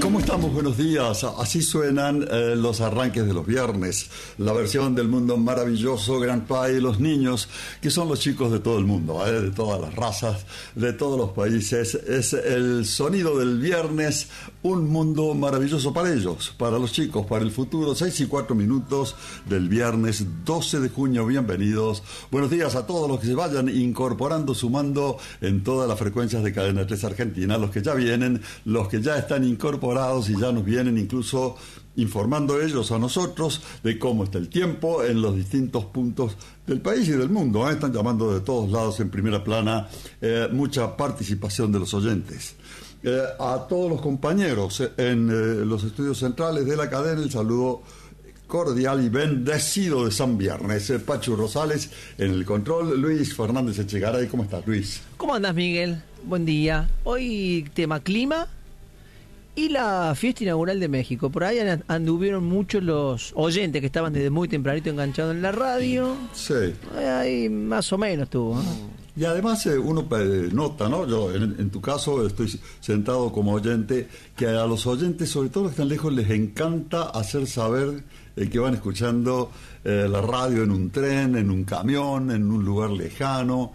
¿Cómo estamos? Buenos días. Así suenan los arranques de los viernes. La versión del mundo maravilloso, Grandpa y los niños, que son los chicos de todo el mundo, de todas las razas, de todos los países. Es el sonido del viernes, un mundo maravilloso para ellos, para los chicos, para el futuro. 6:04 del viernes 12 de junio. Bienvenidos. Buenos días a todos los que se vayan incorporando, sumando en todas las frecuencias de Cadena 3 Argentina, los que ya vienen, los que ya están incorporados y ya nos vienen incluso informando ellos a nosotros de cómo está el tiempo en los distintos puntos del país y del mundo. Están llamando de todos lados en primera plana, mucha participación de los oyentes. A todos los compañeros en los estudios centrales de la cadena, el saludo cordial y bendecido de San Viernes. Pachu Rosales en el control, Luis Fernández Echegaray. ¿Cómo estás, Luis? ¿Cómo andás, Miguel? Buen día. Hoy tema clima y la fiesta inaugural de México. Por ahí anduvieron muchos los oyentes que estaban desde muy tempranito enganchados en la radio. Sí. Ahí más o menos estuvo, ¿no? Y además uno nota, ¿no? Yo en tu caso estoy sentado como oyente, que a los oyentes, sobre todo los que están lejos, les encanta hacer saber que van escuchando la radio en un tren, en un camión, en un lugar lejano.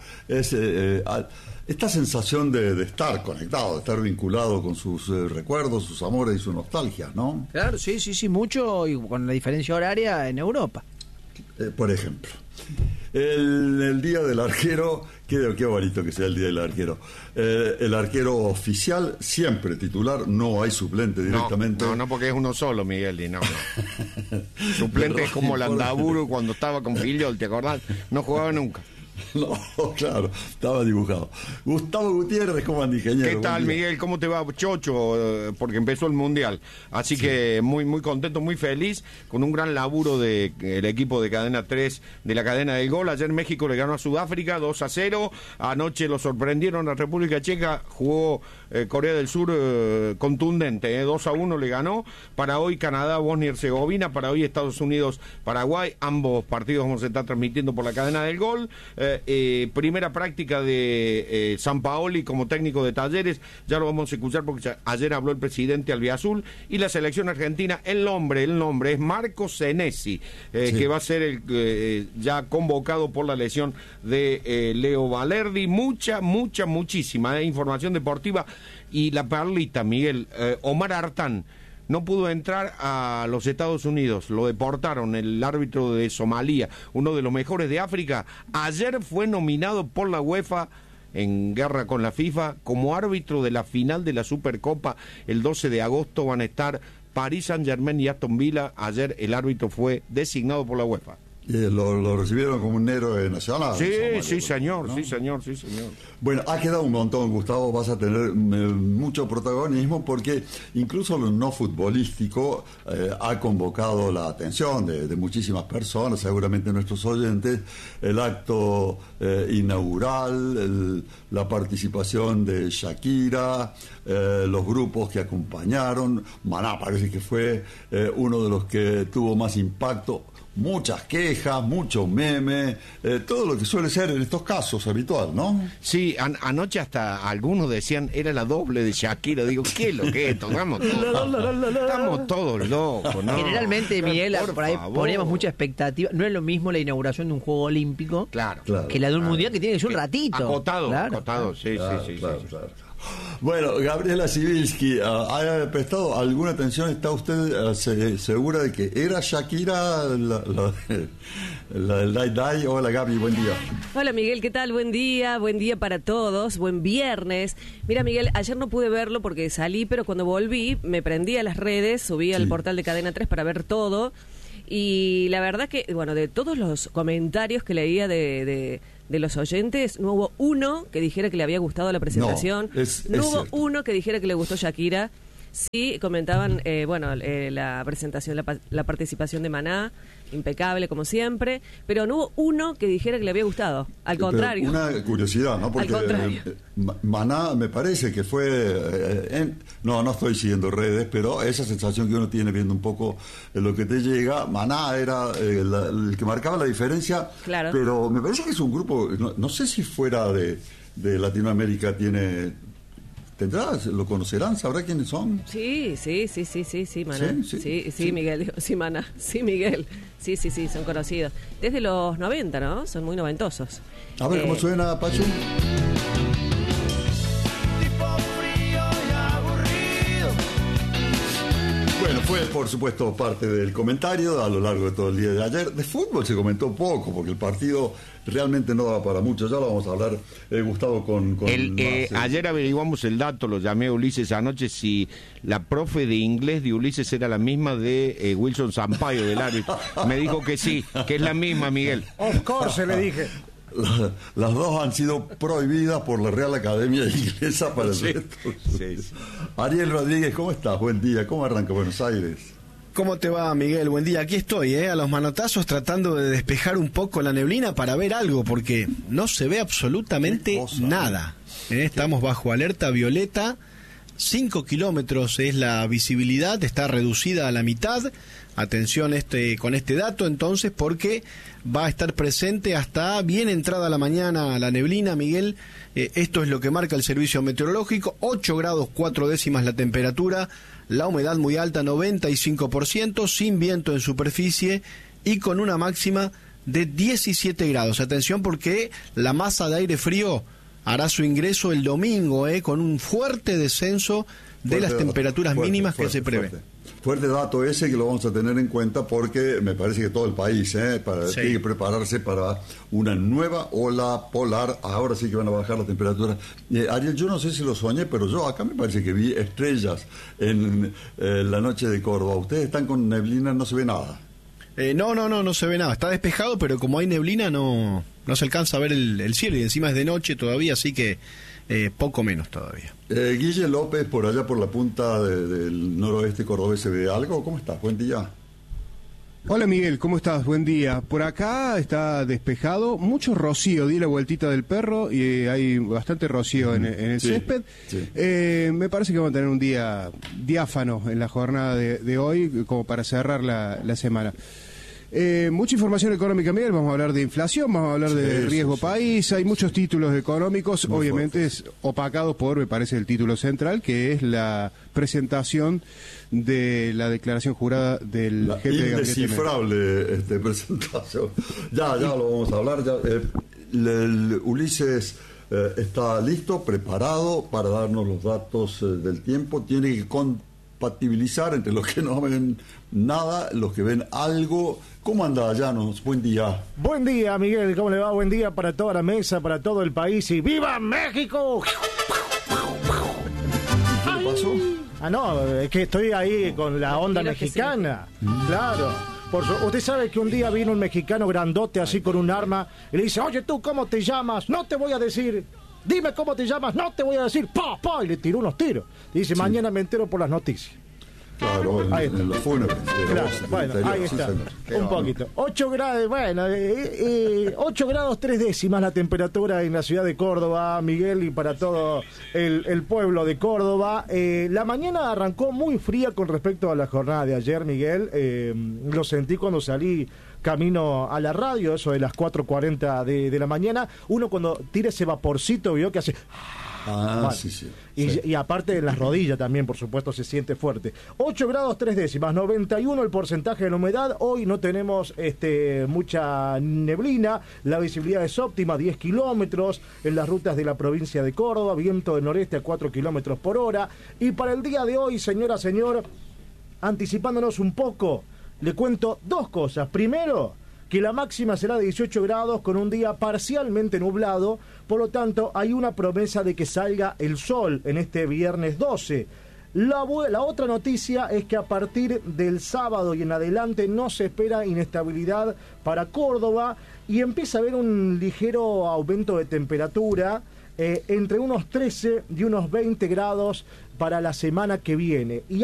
Esta sensación de estar conectado, de estar vinculado con sus recuerdos, sus amores y su nostalgia, ¿no? Claro, sí, mucho, y con la diferencia horaria en Europa. Por ejemplo, el Día del Arquero, qué bonito que sea el Día del Arquero. El arquero oficial, siempre titular, no hay suplente directamente. No, porque es uno solo, Miguel, y no. Suplente es como Landaburu cuando estaba con Filiol, ¿te acordás? No jugaba nunca. No, claro, estaba dibujado. Gustavo Gutiérrez, ¿cómo anda, ingeniero? ¿Qué tal, Miguel? ¿Cómo te va, Chocho? Porque empezó el Mundial. Así que muy contento, muy feliz, con un gran laburo del equipo de Cadena 3, de la cadena del gol. Ayer México le ganó a Sudáfrica 2-0. Anoche lo sorprendieron a República Checa. Jugó Corea del Sur contundente, 2-1 le ganó. Para hoy Canadá, Bosnia y Herzegovina. Para hoy Estados Unidos, Paraguay. Ambos partidos vamos a estar transmitiendo por la cadena del gol. Primera práctica de Sampaoli como técnico de Talleres, ya lo vamos a escuchar porque ayer habló el presidente albiazul. Y la selección argentina, el nombre es Marco Senesi, sí, que va a ser ya convocado por la lesión de Leo Valerdi. Muchísima información deportiva. Y la perlita, Miguel, Omar Artán no pudo entrar a los Estados Unidos, lo deportaron, el árbitro de Somalia, uno de los mejores de África. Ayer fue nominado por la UEFA, en guerra con la FIFA, como árbitro de la final de la Supercopa. El 12 de agosto van a estar Paris Saint-Germain y Aston Villa. Ayer el árbitro fue designado por la UEFA. Lo recibieron como un héroe nacional. Sí, señor. Bueno, ha quedado un montón, Gustavo. Vas a tener mucho protagonismo porque incluso lo no futbolístico ha convocado la atención de muchísimas personas, seguramente nuestros oyentes. El acto inaugural, la participación de Shakira, los grupos que acompañaron. Maná parece que fue uno de los que tuvo más impacto. Muchas quejas, mucho meme, todo lo que suele ser en estos casos habitual, ¿no? Sí, anoche hasta algunos decían era la doble de Shakira. Digo, ¿qué es lo que es esto? Estamos todos locos, ¿no? Generalmente, Miguel, por ahí ponemos mucha expectativa. No es lo mismo la inauguración de un juego olímpico claro, que la de un mundial que tiene que ser un ratito. Acotado, sí. Bueno, Gabriela Sibilski, ¿ha prestado alguna atención? ¿Está usted segura de que era Shakira la del Dai Dai? Hola, Gaby, buen día. Hola, Miguel, ¿qué tal? Buen día para todos, buen viernes. Mira, Miguel, ayer no pude verlo porque salí, pero cuando volví me prendí a las redes, subí al portal de Cadena 3 para ver todo. Y la verdad que, bueno, de todos los comentarios que leía de los oyentes, no hubo uno que dijera que le había gustado la presentación. No hubo uno que dijera que le gustó Shakira. Sí, comentaban, la presentación, la participación de Maná, impecable como siempre, pero no hubo uno que dijera que le había gustado. Al contrario. Una curiosidad, ¿no? Porque Maná me parece que fue... no estoy siguiendo redes, pero esa sensación que uno tiene viendo un poco lo que te llega, Maná era el que marcaba la diferencia, claro. Pero me parece que es un grupo, no sé si fuera de Latinoamérica ¿Tendrás? ¿Lo conocerán? ¿Sabrá quiénes son? Sí, Maná. Sí, Miguel. Digo, sí, Maná. Sí, Miguel. Sí, son conocidos. Desde los 90, ¿no? Son muy noventosos. A ver, ¿cómo suena, Pachu? Bueno, fue por supuesto parte del comentario a lo largo de todo el día de ayer. De fútbol se comentó poco, porque el partido realmente no daba para mucho. Ya lo vamos a hablar, Gustavo, con ayer averiguamos el dato, lo llamé a Ulises anoche, si la profe de inglés de Ulises era la misma de Wilson Sampaio, del árbitro. Me dijo que sí, que es la misma, Miguel. Of course, le dije. Las dos han sido prohibidas por la Real Academia Inglesa para el resto. Sí. Ariel Rodríguez, ¿cómo estás? Buen día. ¿Cómo arranca Buenos Aires? ¿Cómo te va, Miguel? Buen día. Aquí estoy, a los manotazos, tratando de despejar un poco la neblina para ver algo, porque no se ve absolutamente nada. Estamos bajo alerta violeta. 5 kilómetros es la visibilidad, está reducida a la mitad. Atención con este dato entonces, porque va a estar presente hasta bien entrada la mañana la neblina, Miguel. Esto es lo que marca el servicio meteorológico. 8 grados 4 décimas la temperatura, la humedad muy alta, 95%, sin viento en superficie y con una máxima de 17 grados. Atención, porque la masa de aire frío hará su ingreso el domingo, con un fuerte descenso de las temperaturas mínimas que se prevé. Fuerte dato ese, que lo vamos a tener en cuenta, porque me parece que todo el país tiene que prepararse para una nueva ola polar. Ahora sí que van a bajar las temperaturas. Ariel, yo no sé si lo soñé, pero yo acá me parece que vi estrellas en la noche de Córdoba. Ustedes están con neblina, no se ve nada. No se ve nada. Está despejado, pero como hay neblina no se alcanza a ver el cielo, y encima es de noche todavía, así que poco menos todavía. Guille López, por allá por la punta del noroeste cordobés, ¿se ve algo? ¿Cómo estás? Buen día. Hola Miguel, ¿cómo estás? Buen día. Por acá está despejado, mucho rocío, di la vueltita del perro y hay bastante rocío en el césped. Sí. Me parece que vamos a tener un día diáfano en la jornada de hoy, como para cerrar la semana. Mucha información económica, Miguel. Vamos a hablar de inflación, vamos a hablar de riesgo país. Hay muchos títulos económicos, muy obviamente fuerte. Es opacados por, me parece, el título central, que es la presentación de la declaración jurada del jefe de gabinete. Indescifrable presentación. Ya lo vamos a hablar. Ulises está listo, preparado para darnos los datos del tiempo. Tiene que compatibilizar entre los que no ven nada, los que ven algo. ¿Cómo anda, Llanos? Buen día. Buen día, Miguel. ¿Cómo le va? Buen día para toda la mesa, para todo el país. Y ¡viva México! ¿Qué le pasó? No, es que estoy ahí con la onda mexicana. Claro. Usted sabe que un día vino un mexicano grandote así con un arma y le dice: oye, ¿tú cómo te llamas? No te voy a decir. Dime cómo te llamas, no te voy a decir. ¡Pa! Y le tiró unos tiros. Y dice: mañana me entero por las noticias. Claro, en los fúnebres. Bueno, ahí está. Un poquito. 8 grados, 8 grados 3 décimas la temperatura en la ciudad de Córdoba, Miguel, y para todo el pueblo de Córdoba. La mañana arrancó muy fría con respecto a la jornada de ayer, Miguel. Lo sentí cuando salí camino a la radio, eso de las 4:40 de la mañana. Uno cuando tira ese vaporcito, vio que hace... Sí. Y aparte en las rodillas también, por supuesto, se siente fuerte. 8 grados 3 décimas, 91 el porcentaje de la humedad. Hoy no tenemos mucha neblina, la visibilidad es óptima, 10 kilómetros en las rutas de la provincia de Córdoba, viento del noreste a 4 kilómetros por hora. Y para el día de hoy, señor, anticipándonos un poco, le cuento dos cosas. Primero, que la máxima será de 18 grados con un día parcialmente nublado, por lo tanto hay una promesa de que salga el sol en este viernes 12. La otra noticia es que a partir del sábado y en adelante no se espera inestabilidad para Córdoba y empieza a haber un ligero aumento de temperatura, entre unos 13 y unos 20 grados para la semana que viene. Y